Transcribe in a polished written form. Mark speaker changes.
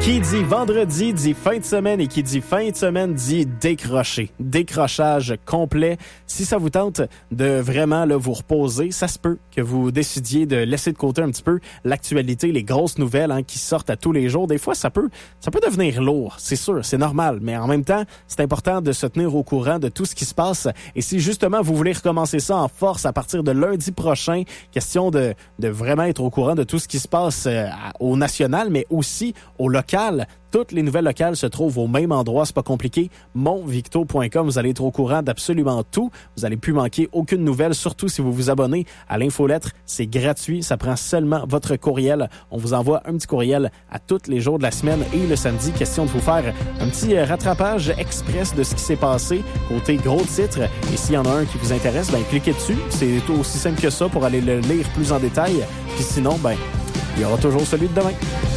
Speaker 1: Qui dit vendredi dit fin de semaine et qui dit fin de semaine dit décrocher. Décrochage complet. Si ça vous tente de vraiment là, vous reposer, ça se peut que vous décidiez de laisser de côté un petit peu l'actualité, les grosses nouvelles qui sortent à tous les jours. Des fois, ça peut devenir lourd, c'est sûr, c'est normal. Mais en même temps, c'est important de se tenir au courant de tout ce qui se passe. Et si justement vous voulez recommencer ça en force à partir de lundi prochain, question de vraiment être au courant de tout ce qui se passe au national, mais aussi au local. Toutes les nouvelles locales se trouvent au même endroit, c'est pas compliqué, monvicto.com. Vous allez être au courant d'absolument tout. Vous n'allez plus manquer aucune nouvelle, surtout si vous vous abonnez à l'infolettre. C'est gratuit, ça prend seulement votre courriel. On vous envoie un petit courriel à tous les jours de la semaine et le samedi. Question de vous faire un petit rattrapage express de ce qui s'est passé côté gros titres. Et s'il y en a un qui vous intéresse, cliquez dessus. C'est aussi simple que ça pour aller le lire plus en détail. Puis sinon, il y aura toujours celui de demain.